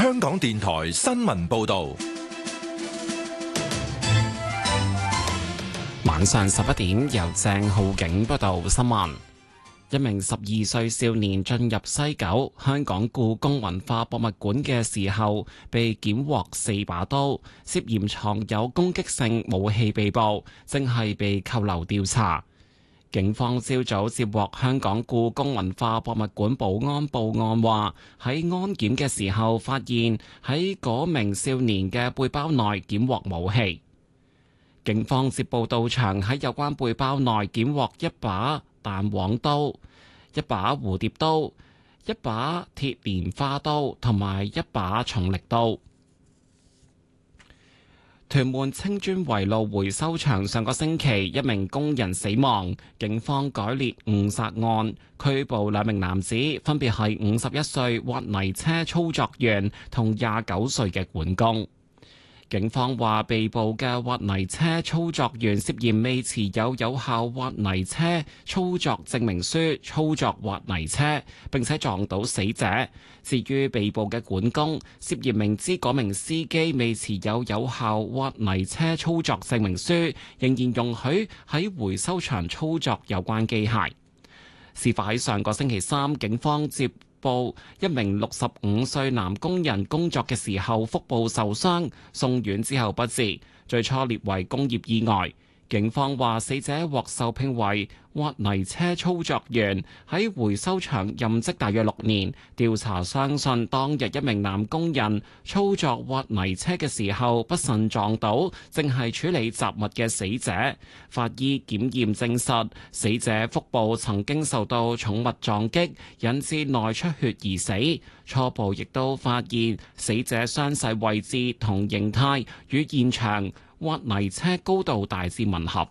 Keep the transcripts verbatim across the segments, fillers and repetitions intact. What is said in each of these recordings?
香港電台新聞報道。 晚上十一點，由鄭浩景報道新聞。一名十二歲少年進入西九香港故宮文化博物館嘅時候，被檢獲四把刀，涉嫌藏有攻擊性武器被捕，正係被扣留調查。警方朝早接獲香港故宮文化博物館保安報案，話喺安檢嘅時候發現喺嗰名少年嘅背包內檢獲武器。警方接報到場，喺有關背包內檢獲一把彈簧刀、一把蝴蝶刀、一把鐵蓮花刀同埋一把重力刀。屯門青磚圍路回收場上個星期一名工人死亡，警方改列誤殺案，拘捕兩名男子，分別係五十一歲挖泥車操作員同廿九歲嘅管工。警方話，被捕嘅挖泥車操作員涉嫌未持有有效挖泥車操作證明書操作挖泥車，並且撞到死者。至於被捕嘅管工，涉嫌明知嗰名司機未持有有效挖泥車操作證明書，仍然容許喺回收場操作有關機械。事發喺上個星期三，警方接報一名六十五歲男工人工作嘅時候腹部受傷，送院之後不治，最初列為工業意外。警方話，死者獲受聘為挖泥車操作員，喺回收場任職大約六年。調查相信，當日一名男工人操作挖泥車嘅時候不慎撞到正係處理雜物嘅死者。法醫檢驗證實，死者腹部曾經受到重物撞擊，引致內出血而死。初步亦都發現死者傷勢位置同形態與現場挖泥車高度大致吻合。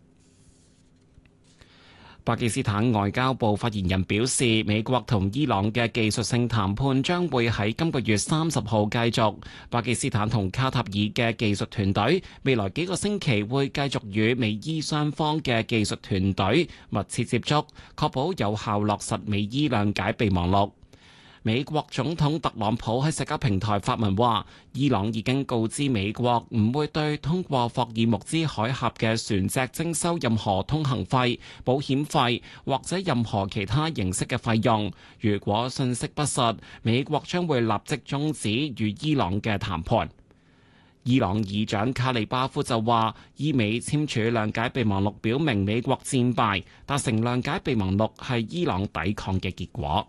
巴基斯坦外交部發言人表示，美國同伊朗嘅技術性談判將會喺今個月三十號繼續。巴基斯坦同卡塔爾嘅技術團隊未來幾個星期會繼續與美伊雙方嘅技術團隊密切接觸，確保有效落實美伊諒解備忘錄。美國總統特朗普喺社交平台發文話，伊朗已經告知美國唔會對通過霍爾木茲海峽嘅船隻徵收任何通行費、保險費或者任何其他形式嘅費用。如果信息不實，美國將會立即終止與伊朗嘅談判。伊朗議長卡利巴夫就話，伊美簽署諒解備忘錄表明美國戰敗，達成諒解備忘錄係伊朗抵抗嘅結果。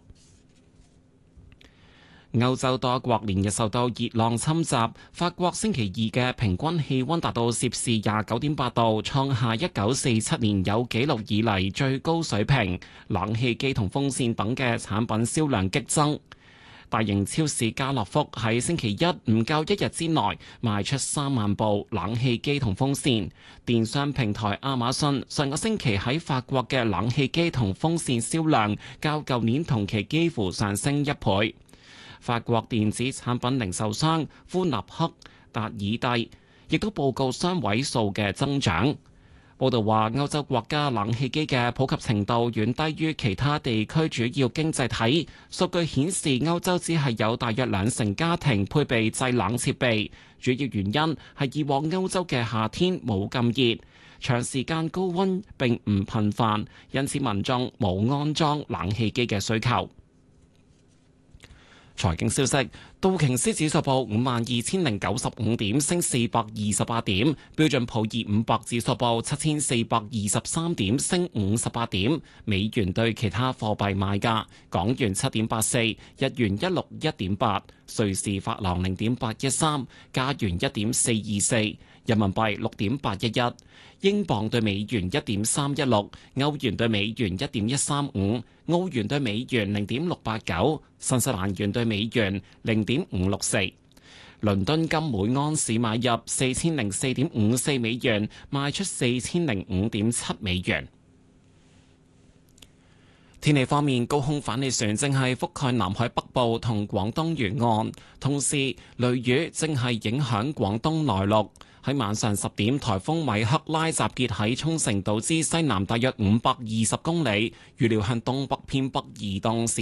歐洲多國連日受到熱浪侵襲，法國星期二嘅平均氣溫達到攝氏廿九點八度，創下一九四七年有紀錄以嚟最高水平。冷氣機同風扇等嘅產品銷量激增。大型超市家樂福喺星期一唔夠一日之內賣出三萬部冷氣機同風扇。電商平台亞馬遜上個星期喺法國嘅冷氣機同風扇銷量較舊年同期幾乎上升一倍。法國電子產品零售商夫納克達爾蒂亦都報告雙位數嘅增長。報道話，歐洲國家冷氣機嘅普及程度遠低於其他地區主要經濟體。數據顯示，歐洲只係有大約兩成家庭配備製冷設備，主要原因係以往歐洲嘅夏天冇咁熱，長時間高溫並唔頻繁，因此民眾冇安裝冷氣機嘅需求。財經消息，道瓊斯指數報五萬二千零九十五點，升四百二十八點；標準普爾五百指數報七千四百二十三點，升五十八點。美元對其他貨幣賣價：港元七點八四，日元一六一點八，瑞士法郎零點八一三，加元一點四二四，人民幣六點八一一。英鎊對美元一點三一六，歐元對美元一點一三五，澳元對美元零點六八九，新西蘭元對美元零點五六四。倫敦金每安士買入四千零四點五四美元，賣出四千零五點七美元。天氣方面，高空反氣旋正係覆蓋南海北部同廣東沿岸，同時雷雨正係影響廣東內陸。喺晚上十點，颱風米克拉集結喺沖繩島之西南大約五百二十公里，預料向東北偏北移動時